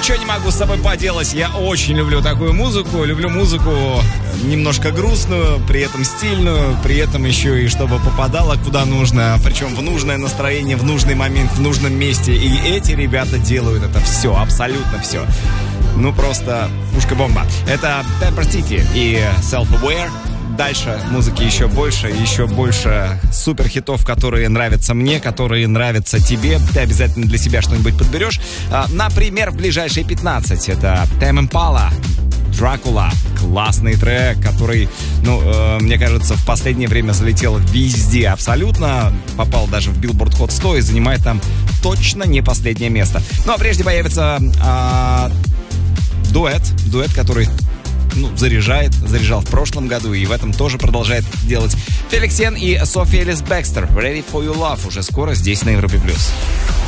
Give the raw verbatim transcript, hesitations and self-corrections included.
ничего не могу с собой поделать. Я очень люблю такую музыку. Люблю музыку немножко грустную, при этом стильную, при этом еще и чтобы попадала куда нужно. Причем в нужное настроение, в нужный момент, в нужном месте. И эти ребята делают это все, абсолютно все. Ну просто пушка-бомба. Это Pepper City и Self-Aware. Дальше музыки еще больше, еще больше суперхитов, которые нравятся мне, которые нравятся тебе. Ты обязательно для себя что-нибудь подберешь. А, например, в ближайшие пятнадцать это Tame Impala, Dracula. Классный трек, который, ну, э, мне кажется, в последнее время залетел везде абсолютно. Попал даже в Billboard Hot сто и занимает там точно не последнее место. Ну, а прежде появится э, дуэт, дуэт, который... Ну, заряжает, заряжал в прошлом году и в этом тоже продолжает делать. Феликс Йен и София Элис Бекстер. Ready for Your Love уже скоро здесь на Европе Плюс.